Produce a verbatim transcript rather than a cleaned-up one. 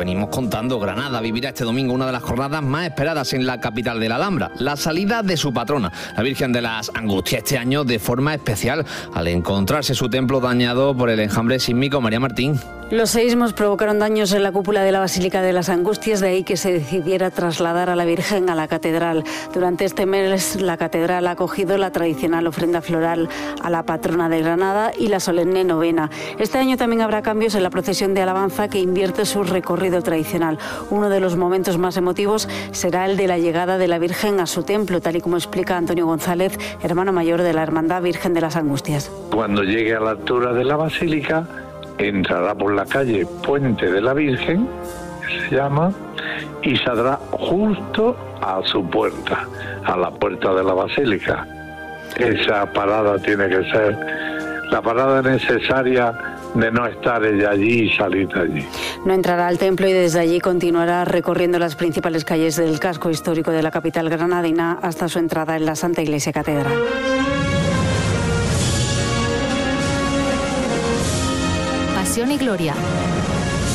venimos contando, Granada vivirá este domingo una de las jornadas más esperadas en la capital de la Alhambra, la salida de su patrona, la Virgen de las Angustias, este año de forma especial, al encontrarse su templo dañado por el enjambre sísmico. María Martín. Los seísmos provocaron daños en la cúpula de la Basílica de las Angustias, de ahí que se decidiera trasladar a la Virgen a la catedral. Durante este mes, la catedral ha acogido la tradicional ofrenda floral a la patrona de Granada y la solemne novena. Este año también habrá cambios en la procesión de alabanza, que invierte su recorrido tradicional. Uno de los momentos más emotivos será el de la llegada de la Virgen a su templo, tal y como explica Antonio González, hermano mayor de la Hermandad Virgen de las Angustias. Cuando llegue a la altura de la Basílica, entrará por la calle Puente de la Virgen, que se llama, y saldrá justo a su puerta, a la puerta de la Basílica. Esa parada tiene que ser la parada necesaria de no estar ella allí y salir de allí. No entrará al templo y desde allí continuará recorriendo las principales calles del casco histórico de la capital granadina hasta su entrada en la Santa Iglesia Catedral. Pasión y Gloria.